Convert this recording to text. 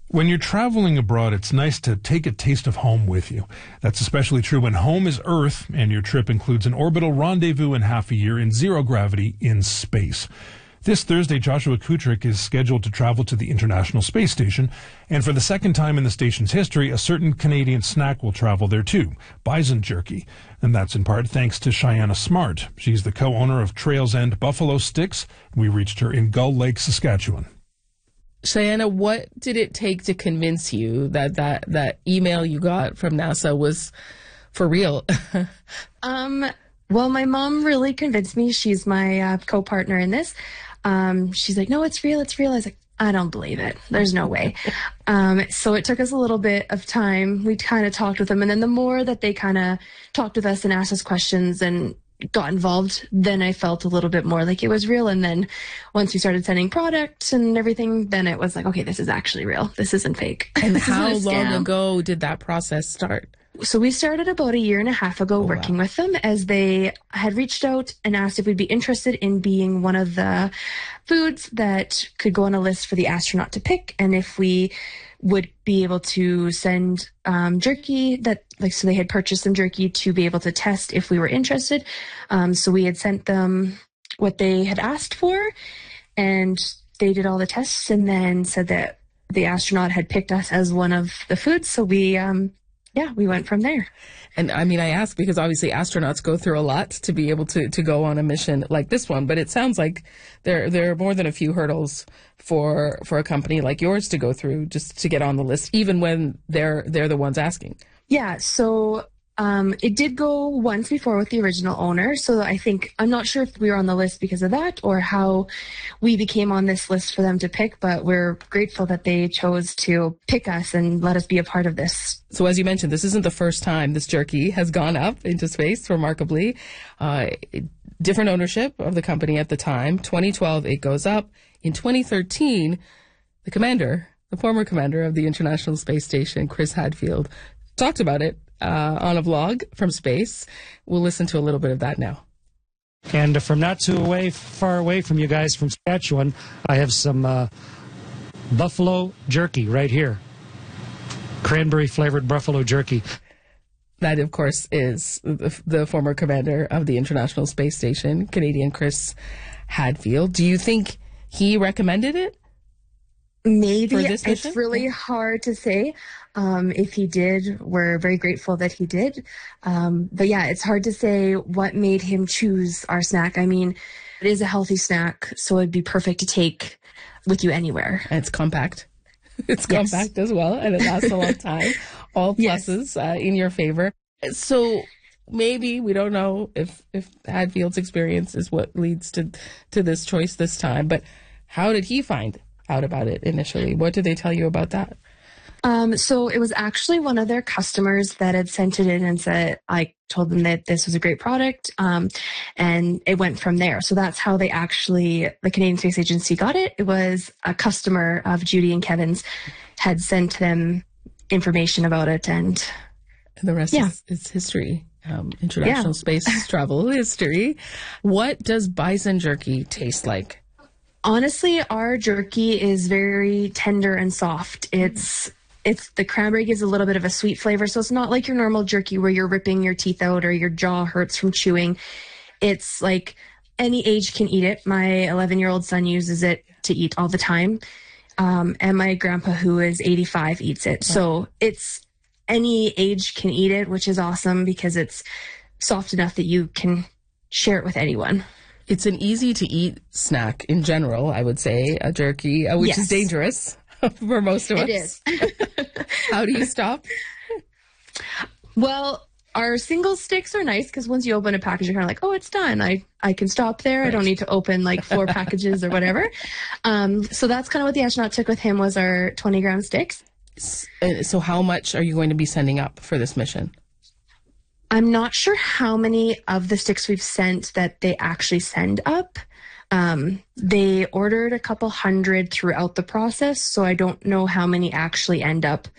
When you're traveling abroad, it's nice to take a taste of home with you. That's especially true when home is Earth and your trip includes an orbital rendezvous in half a year in zero gravity in space. This Thursday, Joshua Kutrick is scheduled to travel to the International Space Station, and for the second time in the station's history, a certain Canadian snack will travel there too, bison jerky. And that's in part thanks to Cheyenne Smart. She's the co-owner of Trails End Buffalo Sticks. We reached her in Gull Lake, Saskatchewan. Cheyenne, what did it take to convince you that email you got from NASA was for real? Well, my mom really convinced me. She's my co-partner in this. She's like, no, it's real. It's real. I was like, I don't believe it. There's no way. So it took us a little bit of time. We kind of talked with them. And then the more that they kind of talked with us and asked us questions and got involved, then I felt a little bit more like it was real. And then once we started sending products and everything, then it was like, okay, this is actually real. This isn't fake. And how long ago did that process start? So we started about a year and a half ago working with them, as they had reached out and asked if we'd be interested in being one of the foods that could go on a list for the astronaut to pick, and if we would be able to send jerky so they had purchased some jerky to be able to test if we were interested. So we had sent them what they had asked for, and they did all the tests and then said that the astronaut had picked us as one of the foods. So we went from there. And I mean, I ask because obviously astronauts go through a lot to be able to go on a mission like this one, but it sounds like there are more than a few hurdles for a company like yours to go through just to get on the list, even when they're the ones asking. Yeah, so it did go once before with the original owner, so I'm not sure if we were on the list because of that or how we became on this list for them to pick, but we're grateful that they chose to pick us and let us be a part of this. So as you mentioned, this isn't the first time this jerky has gone up into space, remarkably. Different ownership of the company at the time. 2012, it goes up. In 2013, the former commander of the International Space Station, Chris Hadfield, talked about it on a vlog from space. We'll listen to a little bit of that now. And from not too far away from you guys from Saskatchewan, I have some buffalo jerky right here. Cranberry-flavored buffalo jerky. That, of course, is the former commander of the International Space Station, Canadian Chris Hadfield. Do you think he recommended it? Maybe. It's really hard to say. If he did, we're very grateful that he did. But yeah, it's hard to say what made him choose our snack. I mean, it is a healthy snack, so it'd be perfect to take with you anywhere. And it's compact. It's compact as well, and it lasts a long time. All pluses in your favor. So maybe, we don't know if Hadfield's experience is what leads to this choice this time, but how did he find out about it initially? What did they tell you about that? So it was actually one of their customers that had sent it in and said, I told them that this was a great product. And it went from there. So that's how the Canadian Space Agency got it. It was a customer of Judy and Kevin's had sent them information about it. And the rest is history. International space travel history. What does bison jerky taste like? Honestly, our jerky is very tender and soft. It's the cranberry gives a little bit of a sweet flavor, so it's not like your normal jerky where you're ripping your teeth out or your jaw hurts from chewing. It's like any age can eat it. My 11-year-old son uses it to eat all the time, and my grandpa, who is 85, eats it. So it's any age can eat it, which is awesome because it's soft enough that you can share it with anyone. It's an easy-to-eat snack in general, I would say, a jerky, which is dangerous for most of us. It is. How do you stop? Well, our single sticks are nice because once you open a package, you're kind of like, oh, it's done. I can stop there. Right. I don't need to open like 4 packages or whatever. So that's kind of what the astronaut took with him was our 20-gram sticks. So how much are you going to be sending up for this mission? I'm not sure how many of the sticks we've sent that they actually send up. They ordered a couple hundred throughout the process, so I don't know how many actually end up